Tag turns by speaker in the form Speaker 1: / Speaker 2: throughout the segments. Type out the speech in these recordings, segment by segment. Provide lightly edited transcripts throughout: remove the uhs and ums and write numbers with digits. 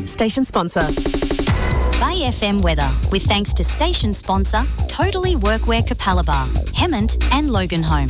Speaker 1: Station sponsor.
Speaker 2: Bay FM weather, with thanks to station sponsor Totally Workwear Capalaba, Hemmant and Loganholme.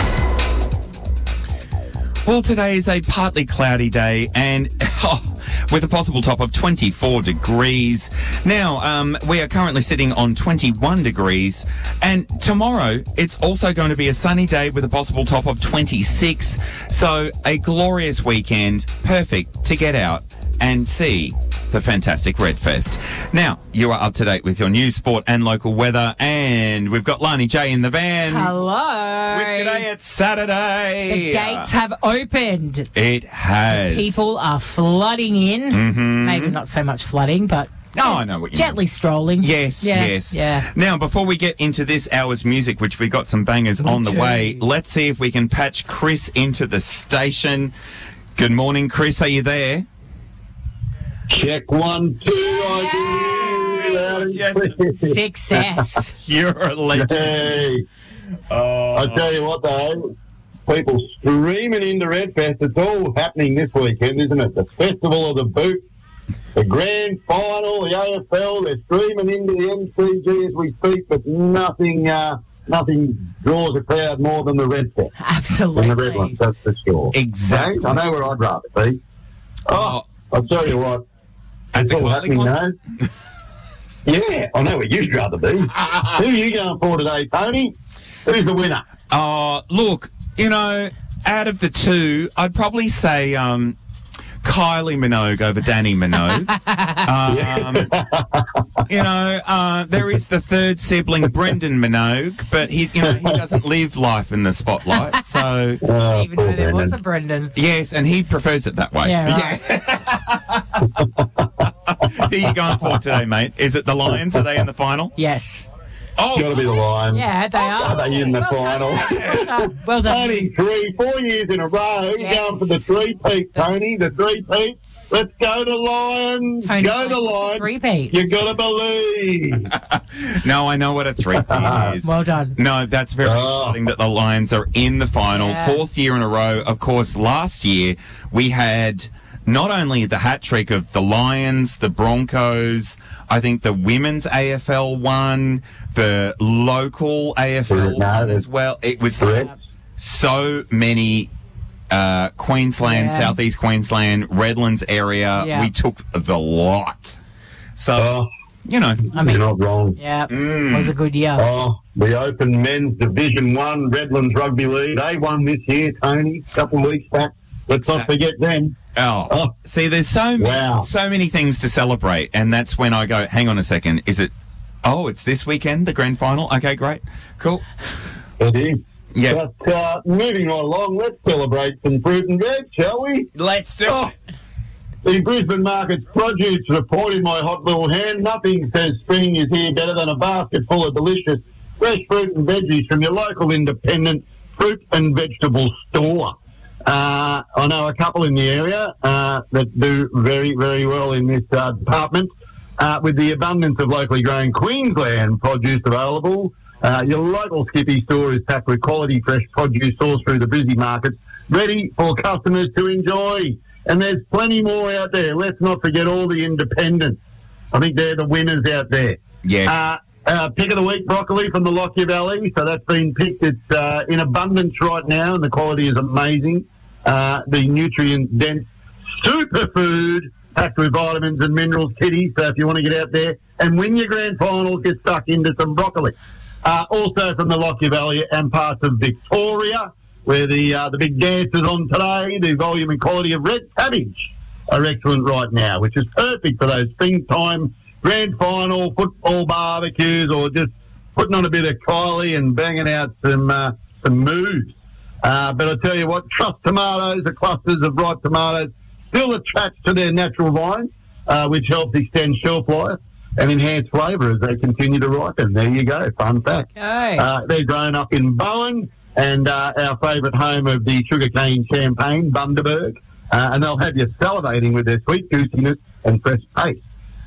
Speaker 3: Well, today is a partly cloudy day and with a possible top of 24 degrees. Now, we are currently sitting on 21 degrees, and tomorrow it's also going to be a sunny day with a possible top of 26. So a glorious weekend, perfect to get out and see the fantastic Redfest. Now, you are up to date with your news, sport and local weather, and we've got Lani J in the van.
Speaker 4: Hello.
Speaker 3: With G'day, it's Saturday.
Speaker 4: The gates have opened.
Speaker 3: It has.
Speaker 4: People are flooding in.
Speaker 3: Mm-hmm.
Speaker 4: Maybe not so much flooding, but
Speaker 3: I know what you
Speaker 4: gently
Speaker 3: mean.
Speaker 4: strolling.
Speaker 3: Yes, yes.
Speaker 4: Yeah.
Speaker 3: Now, before we get into this hour's music, which we got some bangers on the way, let's see if we can patch Chris into the station. Good morning, Chris. Are you there?
Speaker 5: Check 1, 2.
Speaker 4: Success.
Speaker 3: You're a legend.
Speaker 5: Hey. I tell you what, though, people streaming into Redfest. It's all happening this weekend, isn't it? The Festival of the Boot, the Grand Final, the AFL. They're streaming into the MCG as we speak, but nothing draws a crowd more than the Redfest.
Speaker 4: Absolutely.
Speaker 5: And the Redlands, that's for sure.
Speaker 3: Exactly.
Speaker 5: I know where I'd rather be. I'll tell you what.
Speaker 3: At the Quality concert?
Speaker 5: Yeah, I know where you'd rather be. Who are you going for today, Tony? Who's the winner?
Speaker 3: Look, out of the two, I'd probably say Kylie Minogue over Danny Minogue. There is the third sibling, Brendan Minogue, but he doesn't live life in the spotlight. So
Speaker 4: even though there was a Brendan.
Speaker 3: Yes, and he prefers it that way.
Speaker 4: Yeah, right.
Speaker 3: Who are you going for today, mate? Is it the Lions? Are they in the final?
Speaker 4: Yes.
Speaker 5: It's got to be the Lions.
Speaker 4: Yeah, they are.
Speaker 5: Are they in the final?
Speaker 4: Well done.
Speaker 5: Only 4 years in a row.
Speaker 4: Yes.
Speaker 5: Going for the three-peat, Tony. The three-peat. Let's go to Lions.
Speaker 4: Tony,
Speaker 5: go to
Speaker 4: what's a
Speaker 5: Lions.
Speaker 4: three-peat?
Speaker 5: You got to believe.
Speaker 3: No, I know what a three-peat is.
Speaker 4: Well done.
Speaker 3: No, that's very exciting that the Lions are in the final.
Speaker 4: Yeah.
Speaker 3: 4th year in a row. Of course, last year we had not only the hat trick of the Lions, the Broncos, I think the women's AFL won, the local AFL won as well. It was so many Queensland, Southeast Queensland, Redlands area.
Speaker 4: Yeah.
Speaker 3: We took the lot. So,
Speaker 5: you're not wrong.
Speaker 4: Yeah, it was a good year.
Speaker 5: The Open Men's Division 1 Redlands Rugby League. They won this year, Tony, a couple of weeks back. Let's not forget them.
Speaker 3: See, there's so many things to celebrate, and that's when I go, hang on a second, is it, it's this weekend, the grand final? Okay, great, cool.
Speaker 5: It is.
Speaker 3: Yeah.
Speaker 5: But moving right along, let's celebrate some fruit and veg, shall we?
Speaker 3: Let's do it.
Speaker 5: The Brisbane Market's produce report in my hot little hand. Nothing says spring is here better than a basket full of delicious fresh fruit and veggies from your local independent fruit and vegetable store. I know a couple in the area that do very, very well in this department. With the abundance of locally grown Queensland produce available, your local Skippy store is packed with quality fresh produce sourced through the busy markets, ready for customers to enjoy. And there's plenty more out there. Let's not forget all the independents. I think they're the winners out there.
Speaker 3: Yes.
Speaker 5: Pick of the week, broccoli from the Lockyer Valley. So that's been picked. It's in abundance right now, and the quality is amazing. The nutrient-dense superfood packed with vitamins and minerals, kitties. So if you want to get out there and win your grand finals, get stuck into some broccoli. Also from the Lockyer Valley and parts of Victoria, where the big dance is on today, the volume and quality of red cabbage are excellent right now, which is perfect for those springtime grand final football barbecues, or just putting on a bit of Kylie and banging out some moves. But I tell you what, trust tomatoes, the clusters of ripe tomatoes, still attached to their natural vines, which helps extend shelf life and enhance flavour as they continue to ripen. There you go, fun fact.
Speaker 4: Okay.
Speaker 5: They're grown up in Bowen, and our favourite home of the sugarcane champagne, Bundaberg, and they'll have you salivating with their sweet juiciness and fresh taste.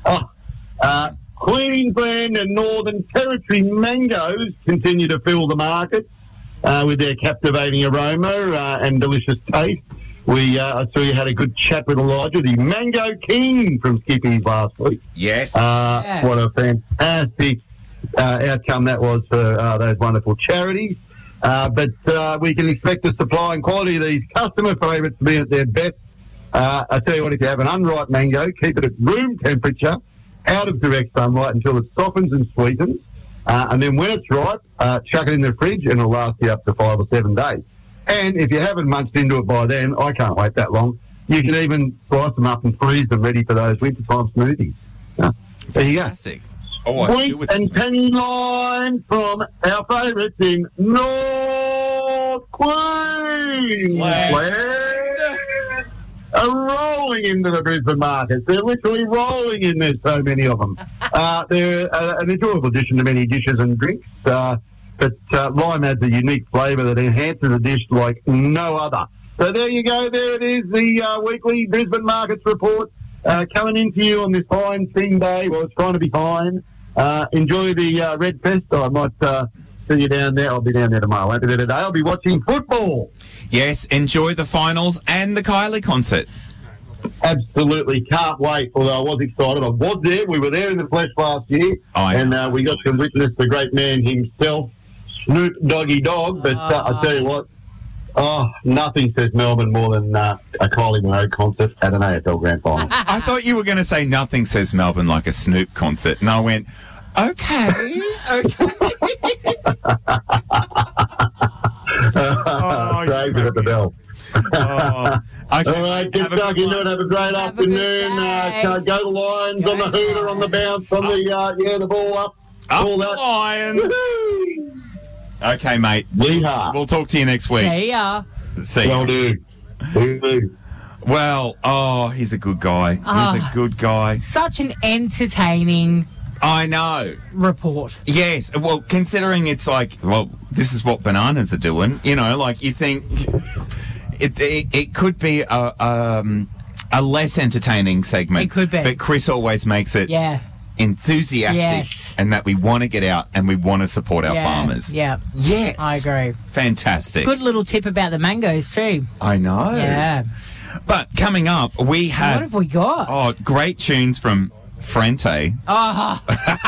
Speaker 5: Queensland and Northern Territory mangoes continue to fill the market with their captivating aroma and delicious taste. I saw you had a good chat with Elijah, the Mango King from Skippy's last week.
Speaker 3: Yes.
Speaker 5: What a fantastic outcome that was for those wonderful charities. But we can expect the supply and quality of these customer favourites to be at their best. I tell you what, if you have an unripe mango, keep it at room temperature, out of direct sunlight until it softens and sweetens. And then when it's ripe, chuck it in the fridge and it'll last you up to 5 or 7 days. And if you haven't munched into it by then, I can't wait that long, you can even slice them up and freeze them ready for those wintertime smoothies. There you go.
Speaker 3: Fantastic. Oh, I
Speaker 5: Wheat
Speaker 3: do with
Speaker 5: and
Speaker 3: this.
Speaker 5: penny lime from our favourites in North Queensland are rolling into the Brisbane markets. They're literally rolling in. There's so many of them. They're an enjoyable addition to many dishes and drinks. But lime adds a unique flavour that enhances a dish like no other. So there you go. There it is, the weekly Brisbane Markets report coming into you on this fine spring day. Well, it's trying to be fine. Enjoy the Red Fest. I might see you down there. I'll be down there tomorrow. I won't be there today. I'll be watching football.
Speaker 3: Yes, enjoy the finals and the Kylie concert.
Speaker 5: Absolutely. Can't wait. Although I was excited. I was there. We were there in the flesh last year. And we got to witness the great man himself, Snoop Doggy Dogg. But I tell you what, nothing says Melbourne more than a Kylie Minogue concert at an AFL Grand Final.
Speaker 3: I thought you were going to say nothing says Melbourne like a Snoop concert. And I went, okay.
Speaker 5: Saved it at the bell.
Speaker 3: Okay.
Speaker 5: All right, get stuck into it. Have a great afternoon. Go the Lions on the hooter, on the bounce, on the ball up. All
Speaker 3: the
Speaker 5: that.
Speaker 3: Lions.
Speaker 5: Woo-hoo.
Speaker 3: Okay, mate.
Speaker 5: Yeehaw.
Speaker 3: We'll talk to you next week.
Speaker 4: See ya.
Speaker 3: See
Speaker 5: Will
Speaker 3: you.
Speaker 5: do. Woo-hoo.
Speaker 3: Well, he's a good guy. He's a good guy.
Speaker 4: Such an entertaining
Speaker 3: I know.
Speaker 4: report.
Speaker 3: Yes. Well, considering it's like, well, this is what bananas are doing. You know, like you think it could be a less entertaining segment.
Speaker 4: It could be.
Speaker 3: But Chris always makes it enthusiastic,
Speaker 4: Yes.
Speaker 3: and that we want to get out and we want to support our farmers.
Speaker 4: Yeah.
Speaker 3: Yes.
Speaker 4: I agree.
Speaker 3: Fantastic.
Speaker 4: Good little tip about the mangoes too.
Speaker 3: I know.
Speaker 4: Yeah.
Speaker 3: But coming up, we have...
Speaker 4: What have we got?
Speaker 3: Oh, great tunes from Frente.
Speaker 4: Oh.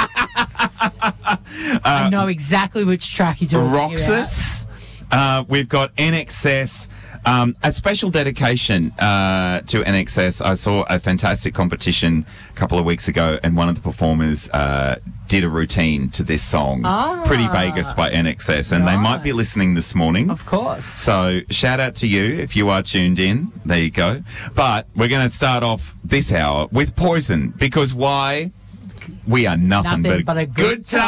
Speaker 4: I know exactly which track you're talking
Speaker 3: Roxas. We've got NXS. A special dedication to NXS. I saw a fantastic competition a couple of weeks ago, and one of the performers did a routine to this song, Pretty Vegas by NXS, and they might be listening this morning.
Speaker 4: Of course.
Speaker 3: So shout out to you if you are tuned in. There you go. But we're going to start off this hour with Poison, because why? We are nothing but a good time.